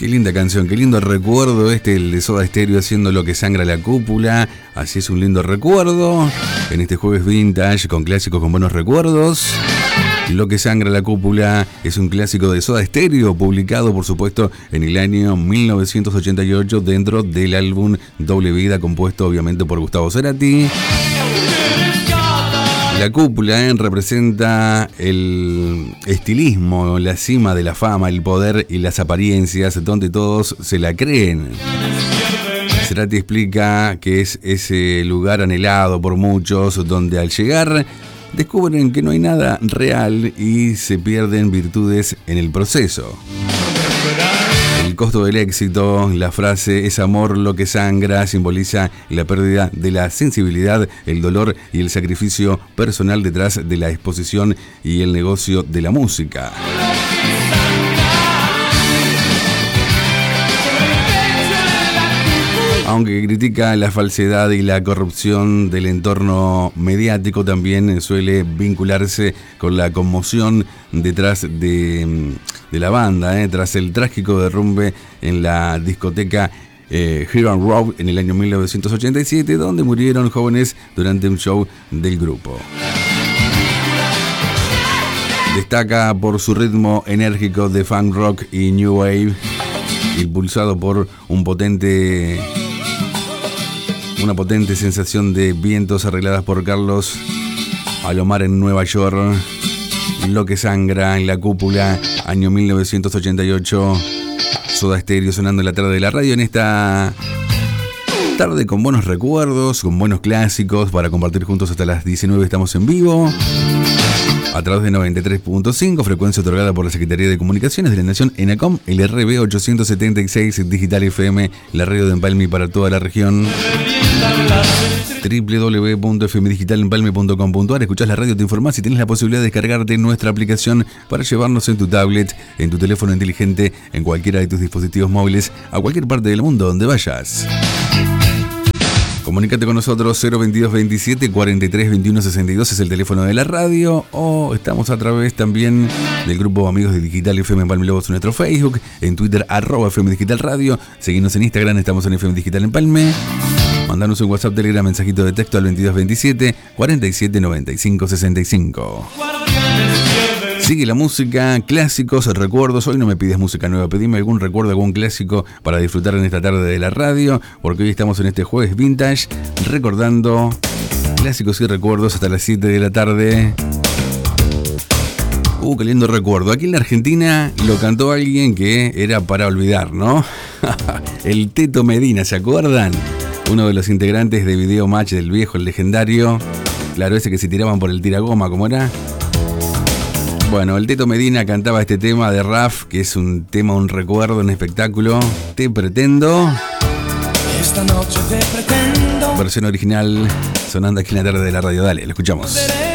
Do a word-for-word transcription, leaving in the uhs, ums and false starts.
Qué linda canción, qué lindo recuerdo este, el de Soda Stereo haciendo Lo que sangra la cúpula. Así es, un lindo recuerdo en este jueves vintage con clásicos con buenos recuerdos. Lo que sangra la cúpula es un clásico de Soda Stereo publicado, por supuesto, en el año mil novecientos ochenta y ocho dentro del álbum Doble Vida, compuesto obviamente por Gustavo Cerati. La cúpula eh, representa el estilismo, la cima de la fama, el poder y las apariencias, donde todos se la creen. Cerati explica que es ese lugar anhelado por muchos, donde al llegar descubren que no hay nada real y se pierden virtudes en el proceso. El costo del éxito, la frase "es amor lo que sangra" simboliza la pérdida de la sensibilidad, el dolor y el sacrificio personal detrás de la exposición y el negocio de la música. Aunque critica la falsedad y la corrupción del entorno mediático, también suele vincularse con la conmoción detrás de, de la banda, eh, tras el trágico derrumbe en la discoteca eh, Here and Row en el año mil novecientos ochenta y siete, donde murieron jóvenes durante un show del grupo. Destaca por su ritmo enérgico de funk rock y new wave, impulsado por un potente... una potente sensación de vientos arregladas por Carlos Alomar en Nueva York. Lo que sangra en la cúpula, año mil novecientos ochenta y ocho. Soda Stereo sonando en la tarde de la radio en esta tarde con buenos recuerdos, con buenos clásicos para compartir juntos hasta las diecinueve. Estamos en vivo a través de noventa y tres punto cinco, frecuencia otorgada por la Secretaría de Comunicaciones de la Nación, ENACOM, el R B ochocientos setenta y seis Digital F M, la radio de Empalme para toda la región. doble u doble u doble u punto f m digital empalme punto com punto a r. Escuchás la radio, te informás y tenés la posibilidad de descargarte nuestra aplicación para llevarnos en tu tablet, en tu teléfono inteligente, en cualquiera de tus dispositivos móviles, a cualquier parte del mundo donde vayas. Comunícate con nosotros, cero veintidós veintisiete cuarenta y tres veintiuno sesenta y dos es el teléfono de la radio, o estamos a través también del grupo Amigos de Digital F M Empalme Lobos en nuestro Facebook, en Twitter arroba F M Digital Radio, seguinos en Instagram, estamos en F M Digital Empalme. Mandanos un WhatsApp, Telegram, mensajito de texto al veintidós veintisiete cuarenta y siete noventa y cinco sesenta y cinco. Sigue la música, clásicos, recuerdos. Hoy no me pides música nueva, pedime algún recuerdo, algún clásico para disfrutar en esta tarde de la radio, porque hoy estamos en este jueves vintage, recordando clásicos y recuerdos hasta las siete de la tarde. Uh, qué lindo recuerdo. Aquí en la Argentina lo cantó alguien que era para olvidar, ¿no? El Teto Medina, ¿se acuerdan? Uno de los integrantes de Video Match del viejo, el legendario. Claro, ese que se tiraban por el tiragoma, ¿cómo era? Bueno, el Teto Medina cantaba este tema de Raf, que es un tema, un recuerdo, un espectáculo. Te pretendo. Esta noche te pretendo. Versión original sonando aquí en la tarde de la radio. Dale, lo escuchamos.